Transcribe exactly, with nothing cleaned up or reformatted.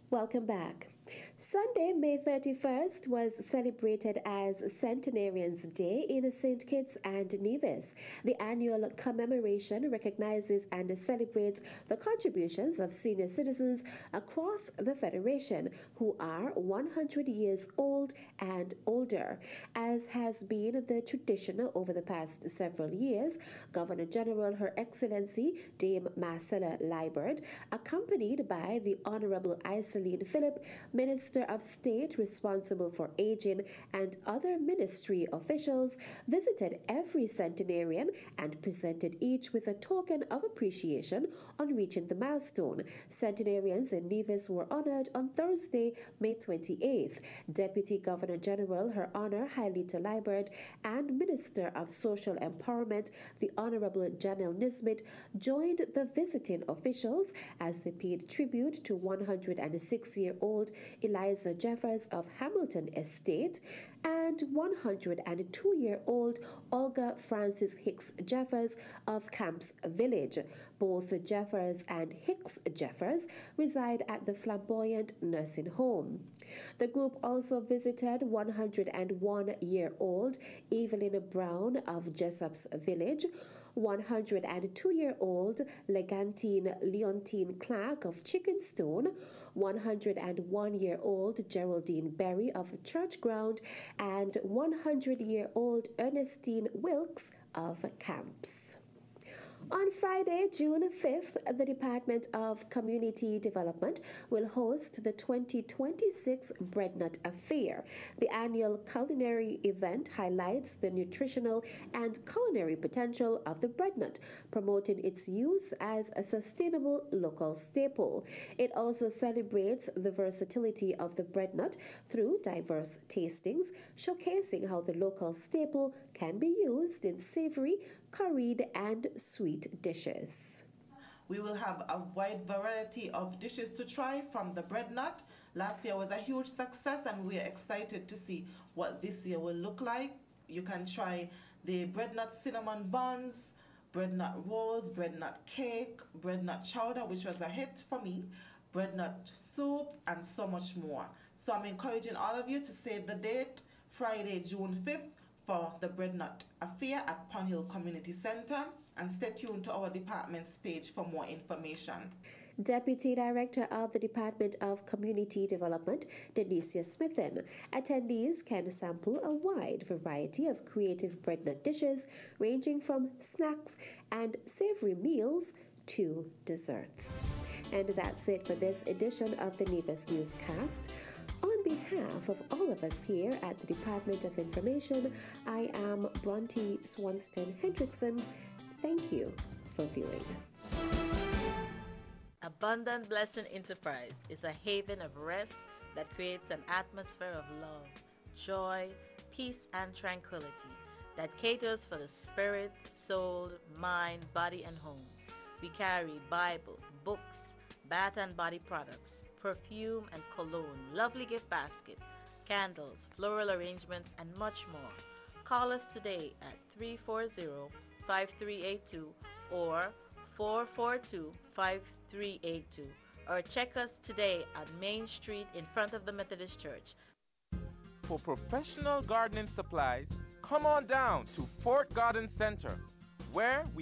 Welcome back. Sunday, May thirty-first was celebrated as Centenarians Day in Saint Kitts and Nevis. The annual commemoration recognizes and celebrates the contributions of senior citizens across the Federation who are one hundred years old and older. As has been the tradition over the past several years, Governor General Her Excellency Dame Marcella Liburd, accompanied by the Honorable Iseline Phillip, Minister of State responsible for aging, and other ministry officials, visited every centenarian and presented each with a token of appreciation on reaching the milestone. Centenarians in Nevis were honored on Thursday, May twenty-eighth. Deputy Governor General Her Honor Hailita Liburd and Minister of Social Empowerment, the Honorable Janelle Nisbet, joined the visiting officials as they paid tribute to one hundred six-year-old Eliza Jeffers of Hamilton Estate and one hundred two-year-old Olga Francis Hicks Jeffers of Camps Village. Both Jeffers and Hicks Jeffers reside at the Flamboyant Nursing Home. The group also visited one hundred one-year-old Evelyn Brown of Jessop's Village, one hundred two-year-old Legantine Leontine Clark of Chickenstone, one hundred one-year-old Geraldine Berry of Church Ground, and one hundred-year-old Ernestine Wilkes of Camps. On Friday, June fifth, the Department of Community Development will host the twenty twenty-six Breadnut Affair. The annual culinary event highlights the nutritional and culinary potential of the breadnut, promoting its use as a sustainable local staple. It also celebrates the versatility of the breadnut through diverse tastings, showcasing how the local staple can be used in savory, curried, and sweet dishes. We will have a wide variety of dishes to try from the bread nut. Last year was a huge success and we are excited to see what this year will look like. You can try the bread nut cinnamon buns, bread nut rolls, bread nut cake, bread nut chowder, which was a hit for me, bread nut soup, and so much more. So I'm encouraging all of you to save the date, Friday, June fifth, for the Bread Nut Affair at Pond Hill Community Center, and stay tuned to our department's page for more information. Deputy Director of the Department of Community Development, Denicia Smithen. Attendees can sample a wide variety of creative bread nut dishes, ranging from snacks and savory meals to desserts. And that's it for this edition of the Nevis Newscast. On behalf of all of us here at the Department of Information, I am Bronte Swanston Hendrickson. Thank you for viewing. Abundant Blessing Enterprise is a haven of rest that creates an atmosphere of love, joy, peace, and tranquility that caters for the spirit, soul, mind, body, and home. We carry Bible, books, bath and body products, perfume and cologne, lovely gift basket, candles, floral arrangements, and much more. Call us today at three four zero, five three eight two or four four two, five three eight two, or check us today on Main Street in front of the Methodist Church. For professional gardening supplies, come on down to Fort Garden Center, where we